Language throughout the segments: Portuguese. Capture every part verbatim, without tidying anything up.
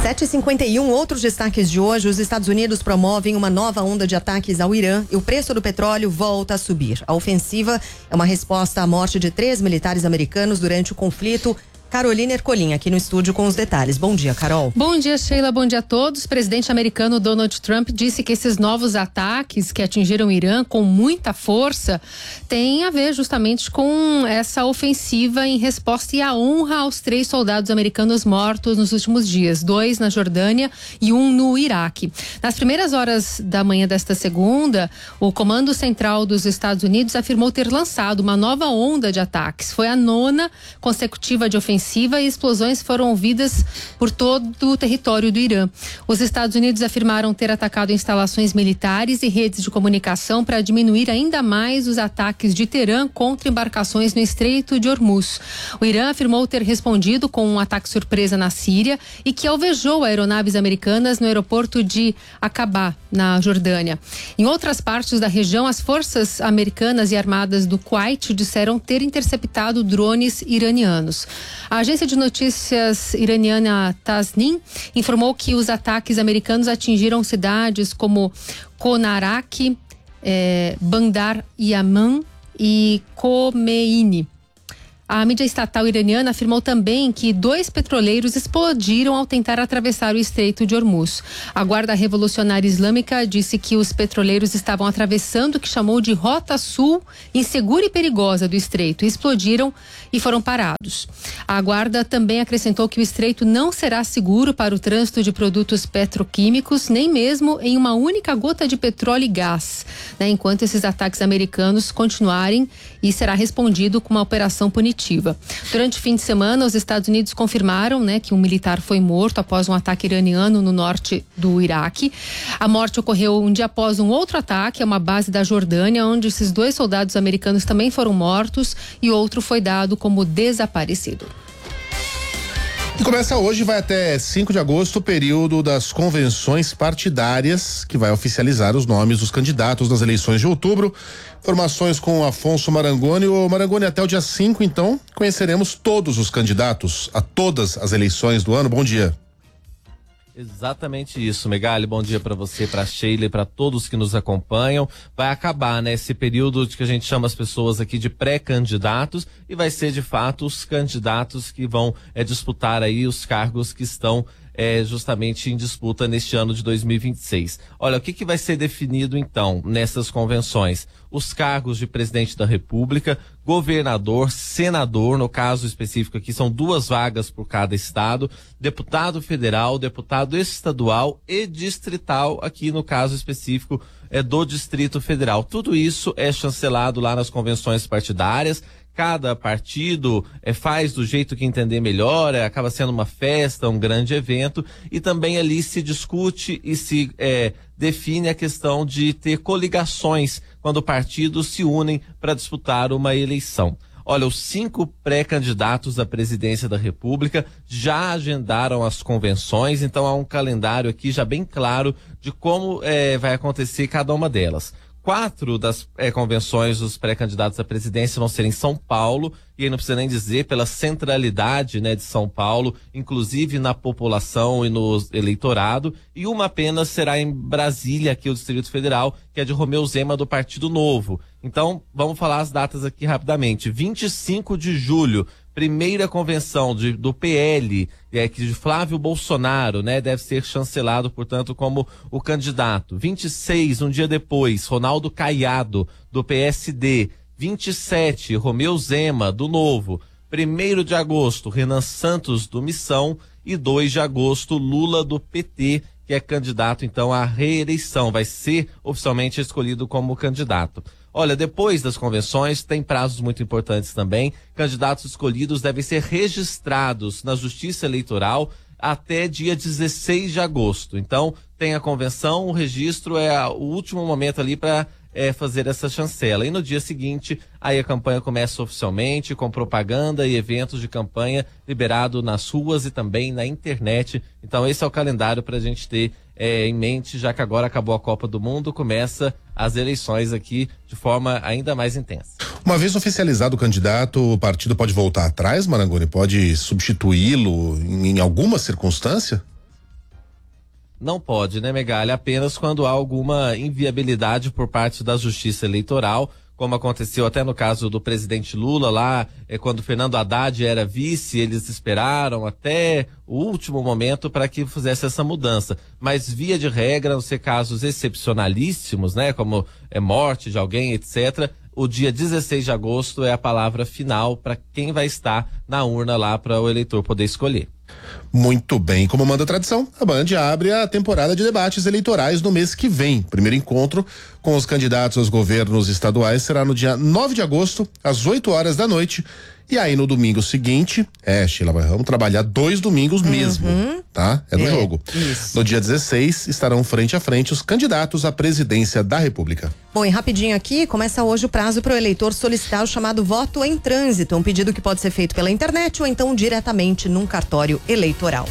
sete e cinquenta e um, outros destaques de hoje. Os Estados Unidos promovem uma nova onda de ataques ao Irã e o preço do petróleo volta a subir. A ofensiva é uma resposta à morte de três militares americanos durante o conflito. Carolina Ercolim aqui no estúdio com os detalhes. Bom dia, Carol. Bom dia, Sheila. Bom dia a todos. O presidente americano Donald Trump disse que esses novos ataques que atingiram o Irã com muita força têm a ver justamente com essa ofensiva em resposta e a honra aos três soldados americanos mortos nos últimos dias, dois na Jordânia e um no Iraque. Nas primeiras horas da manhã desta segunda, o Comando Central dos Estados Unidos afirmou ter lançado uma nova onda de ataques. Foi a nona consecutiva de ofensiva e explosões foram ouvidas por todo o território do Irã. Os Estados Unidos afirmaram ter atacado instalações militares e redes de comunicação para diminuir ainda mais os ataques de Teherã contra embarcações no Estreito de Hormuz. O Irã afirmou ter respondido com um ataque surpresa na Síria e que alvejou aeronaves americanas no aeroporto de Aqaba, na Jordânia. Em outras partes da região, as forças americanas e armadas do Kuwait disseram ter interceptado drones iranianos. A agência de notícias iraniana Tasnim informou que os ataques americanos atingiram cidades como Konarak, eh, Bandar Yaman e Khomeini. A mídia estatal iraniana afirmou também que dois petroleiros explodiram ao tentar atravessar o Estreito de Hormuz. A Guarda Revolucionária Islâmica disse que os petroleiros estavam atravessando o que chamou de Rota Sul, insegura e perigosa do Estreito, e explodiram e foram parados. A Guarda também acrescentou que o Estreito não será seguro para o trânsito de produtos petroquímicos, nem mesmo em uma única gota de petróleo e gás, né, enquanto esses ataques americanos continuarem, e será respondido com uma operação punitiva. Durante o fim de semana, os Estados Unidos confirmaram, né, que um militar foi morto após um ataque iraniano no norte do Iraque. A morte ocorreu um dia após um outro ataque a uma base da Jordânia, onde esses dois soldados americanos também foram mortos e outro foi dado como desaparecido. E começa hoje e vai até cinco de agosto o período das convenções partidárias, que vai oficializar os nomes dos candidatos nas eleições de outubro. Informações com Afonso Marangoni. Ô Marangoni, até o dia cinco, então, conheceremos todos os candidatos a todas as eleições do ano. Bom dia. Exatamente isso, Megali. Bom dia para você, para Sheila e para todos que nos acompanham. Vai acabar, né, esse período de que a gente chama as pessoas aqui de pré-candidatos e vai ser de fato os candidatos que vão é, disputar aí os cargos que estão é, justamente em disputa neste ano de dois mil e vinte e seis. Olha, o que que vai ser definido então nessas convenções? Os cargos de presidente da República, governador, senador, no caso específico aqui são duas vagas por cada estado, deputado federal, deputado estadual e distrital, aqui no caso específico é do Distrito Federal. Tudo isso é chancelado lá nas convenções partidárias. Cada partido é, faz do jeito que entender melhor, é, acaba sendo uma festa, um grande evento, e também ali se discute e se é, define a questão de ter coligações quando partidos se unem para disputar uma eleição. Olha, os cinco pré-candidatos à presidência da República já agendaram as convenções, então há um calendário aqui já bem claro de como é, vai acontecer cada uma delas. Quatro das é, convenções dos pré-candidatos à presidência vão ser em São Paulo, e aí não precisa nem dizer pela centralidade, né, de São Paulo, inclusive na população e no eleitorado, e uma apenas será em Brasília, aqui o Distrito Federal, que é de Romeu Zema, do Partido Novo. Então, vamos falar as datas aqui rapidamente. vinte e cinco de julho, primeira convenção de, do P L, é, que de Flávio Bolsonaro, né, deve ser chancelado, portanto, como o candidato. vinte e seis, um dia depois, Ronaldo Caiado, do P S D. vinte e sete, Romeu Zema, do Novo. primeiro de agosto, Renan Santos, do Missão. E dois de agosto, Lula, do P T, que é candidato, então, à reeleição. Vai ser oficialmente escolhido como candidato. Olha, depois das convenções, tem prazos muito importantes também. Candidatos escolhidos devem ser registrados na Justiça Eleitoral até dia dezesseis de agosto. Então, tem a convenção, o registro é o último momento ali para é, fazer essa chancela. E no dia seguinte, aí a campanha começa oficialmente, com propaganda e eventos de campanha liberado nas ruas e também na internet. Então, esse é o calendário para a gente ter é, em mente, já que agora acabou a Copa do Mundo, começa as eleições aqui de forma ainda mais intensa. Uma vez oficializado o candidato, o partido pode voltar atrás, Marangoni? Pode substituí-lo em, em alguma circunstância? Não pode, né, Megali? Apenas quando há alguma inviabilidade por parte da Justiça Eleitoral, como aconteceu até no caso do presidente Lula lá, é, quando Fernando Haddad era vice, eles esperaram até o último momento para que fizesse essa mudança. Mas via de regra, não ser casos excepcionalíssimos, né, como é morte de alguém, etcétera, o dia dezesseis de agosto é a palavra final para quem vai estar na urna lá para o eleitor poder escolher. Muito bem, como manda a tradição, a Band abre a temporada de debates eleitorais no mês que vem. Primeiro encontro com os candidatos aos governos estaduais será no dia nove de agosto, às oito horas da noite. E aí no domingo seguinte, é, Sheila, vamos trabalhar dois domingos uhum. mesmo, tá? É do é, jogo. Isso. No dia dezesseis estarão frente a frente os candidatos à presidência da República. Bom, e rapidinho aqui, começa hoje o prazo para o eleitor solicitar o chamado voto em trânsito, um pedido que pode ser feito pela internet ou então diretamente num cartório eleitoral.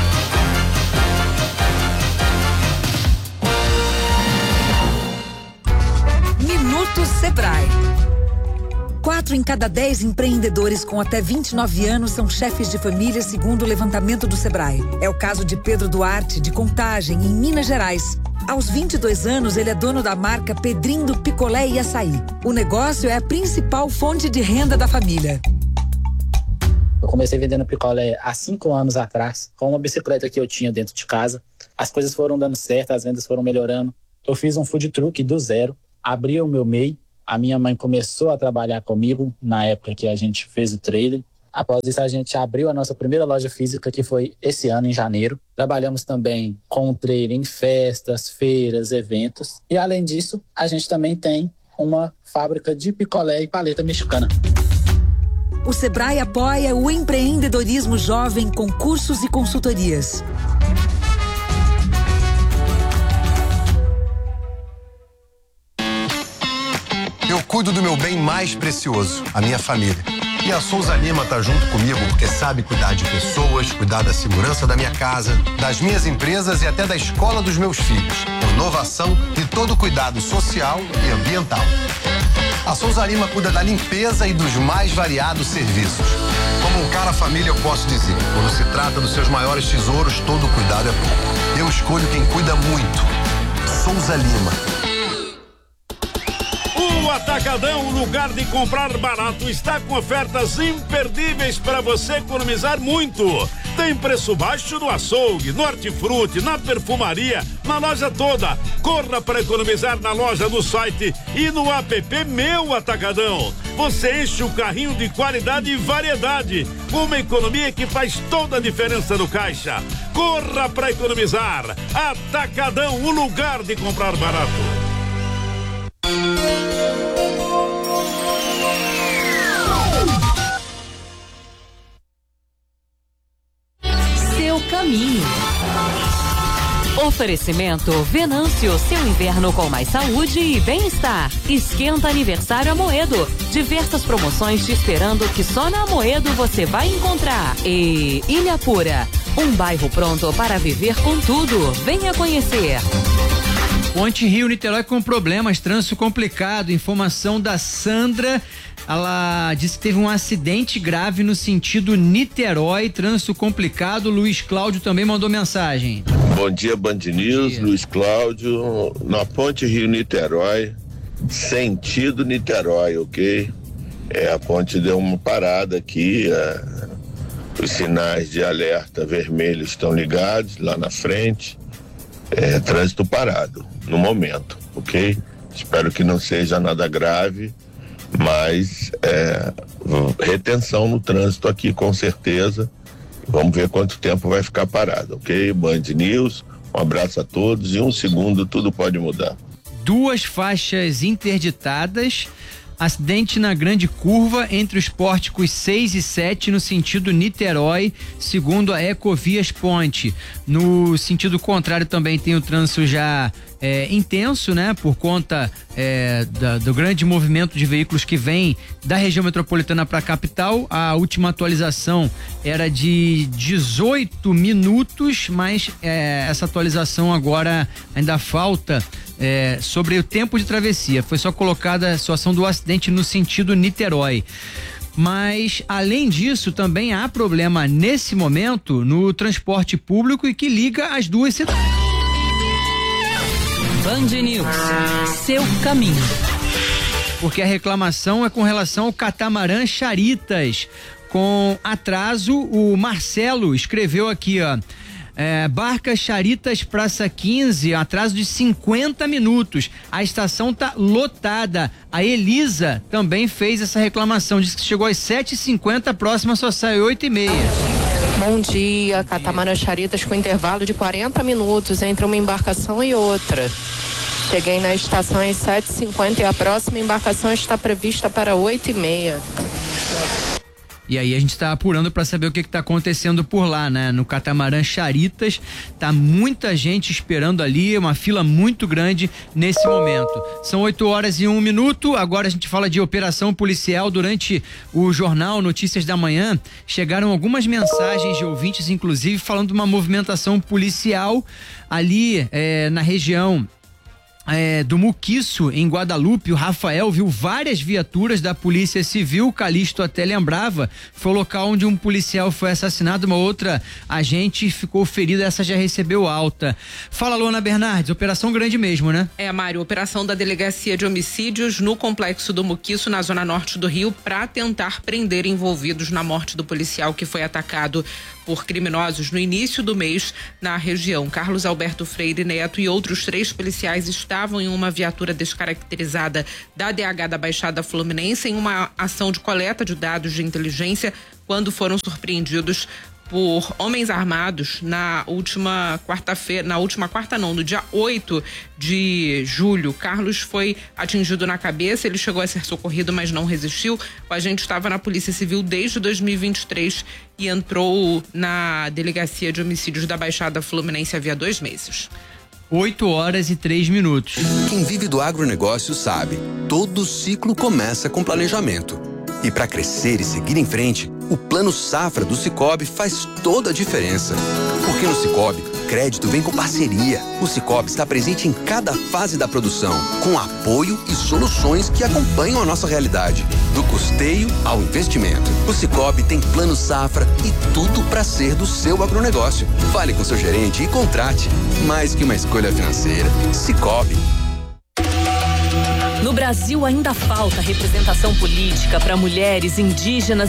Minuto Sebrae. Quatro em cada dez empreendedores com até vinte e nove anos são chefes de família, segundo o levantamento do Sebrae. É o caso de Pedro Duarte, de Contagem, em Minas Gerais. Aos vinte e dois anos, ele é dono da marca Pedrinho do Picolé e Açaí. O negócio é a principal fonte de renda da família. Eu comecei vendendo picolé há cinco anos atrás, com uma bicicleta que eu tinha dentro de casa. As coisas foram dando certo, as vendas foram melhorando. Eu fiz um food truck do zero, abri o meu M E I. A minha mãe começou a trabalhar comigo na época que a gente fez o trailer. Após isso, a gente abriu a nossa primeira loja física, que foi esse ano, em janeiro. Trabalhamos também com o trailer em festas, feiras, eventos. E, além disso, a gente também tem uma fábrica de picolé e paleta mexicana. O Sebrae apoia o empreendedorismo jovem com cursos e consultorias. Eu cuido do meu bem mais precioso, a minha família. E a Souza Lima tá junto comigo porque sabe cuidar de pessoas, cuidar da segurança da minha casa, das minhas empresas e até da escola dos meus filhos. Inovação e todo cuidado social e ambiental. A Souza Lima cuida da limpeza e dos mais variados serviços. Como um cara família, eu posso dizer, quando se trata dos seus maiores tesouros, todo cuidado é pouco. Eu escolho quem cuida muito. Souza Lima. O Atacadão, o lugar de comprar barato, está com ofertas imperdíveis para você economizar muito. Tem preço baixo no açougue, no hortifruti, na perfumaria, na loja toda. Corra para economizar na loja, no site e no app Meu Atacadão. Você enche o carrinho de qualidade e variedade, com uma economia que faz toda a diferença no caixa. Corra para economizar. Atacadão, o lugar de comprar barato. Seu caminho. Oferecimento Venâncio, seu inverno com mais saúde e bem-estar. Esquenta aniversário Amoedo. Diversas promoções te esperando que só na Amoedo você vai encontrar. E Ilha Pura, um bairro pronto para viver com tudo. Venha conhecer. Ponte Rio-Niterói com problemas, trânsito complicado. Informação da Sandra. Ela disse que teve um acidente grave no sentido Niterói, trânsito complicado. Luiz Cláudio também mandou mensagem. Bom dia, Band News, Luiz Cláudio, na Ponte Rio-Niterói, sentido Niterói, ok? É, a ponte deu uma parada aqui, é, os sinais de alerta vermelho estão ligados lá na frente, é, trânsito parado no momento, ok? Espero que não seja nada grave, mas é, retenção no trânsito aqui com certeza. Vamos ver quanto tempo vai ficar parado, ok? Band News, um abraço a todos. Em um segundo tudo pode mudar. Duas faixas interditadas. Acidente na grande curva entre os pórticos seis e sete no sentido Niterói, segundo a Ecovias Ponte. No sentido contrário também tem o trânsito já é, intenso, né? Por conta é, da, do grande movimento de veículos que vem da região metropolitana para a capital. A última atualização era de dezoito minutos, mas é, essa atualização agora ainda falta. É, sobre o tempo de travessia, foi só colocada a situação do acidente no sentido Niterói. Mas, além disso, também há problema nesse momento no transporte público e que liga as duas cidades. Band News, seu caminho. Porque a reclamação é com relação ao catamarã Charitas. Com atraso, o Marcelo escreveu aqui, ó. É, Barca Charitas Praça quinze, atraso de cinquenta minutos. A estação tá lotada. A Elisa também fez essa reclamação. Disse que chegou às sete e cinquenta, a próxima só sai oito e meia. Bom dia, catamarã Charitas com intervalo de quarenta minutos entre uma embarcação e outra. Cheguei na estação às sete e cinquenta e a próxima embarcação está prevista para oito e meia. E aí a gente está apurando para saber o que está acontecendo por lá, né? No catamarã Charitas, tá muita gente esperando ali, uma fila muito grande nesse momento. São oito horas e um minuto, agora a gente fala de operação policial. Durante o jornal Notícias da Manhã, chegaram algumas mensagens de ouvintes, inclusive, falando de uma movimentação policial ali eh, na região É, do Muquiço, em Guadalupe. O Rafael viu várias viaturas da Polícia Civil. O Calixto até lembrava, foi o local onde um policial foi assassinado, uma outra agente ficou ferida, essa já recebeu alta. Fala, Luana Bernardes, operação grande mesmo, né? É, Mário, operação da Delegacia de Homicídios no Complexo do Muquiço, na zona norte do Rio, para tentar prender envolvidos na morte do policial que foi atacado por criminosos no início do mês na região. Carlos Alberto Freire Neto e outros três policiais estavam em uma viatura descaracterizada da D H da Baixada Fluminense em uma ação de coleta de dados de inteligência quando foram surpreendidos por homens armados na última quarta-feira, na última quarta não, no dia oito de julho. Carlos foi atingido na cabeça, ele chegou a ser socorrido, mas não resistiu. O agente estava na Polícia Civil desde dois mil e vinte e três e entrou na Delegacia de Homicídios da Baixada Fluminense havia dois meses. oito horas e três minutos. Quem vive do agronegócio sabe, todo ciclo começa com planejamento. E para crescer e seguir em frente, o Plano Safra do Sicoob faz toda a diferença. Porque no Sicoob, crédito vem com parceria. O Sicoob está presente em cada fase da produção, com apoio e soluções que acompanham a nossa realidade, do custeio ao investimento. O Sicoob tem Plano Safra e tudo para ser do seu agronegócio. Fale com seu gerente e contrate. Mais que uma escolha financeira, Sicoob. No Brasil ainda falta representação política para mulheres, indígenas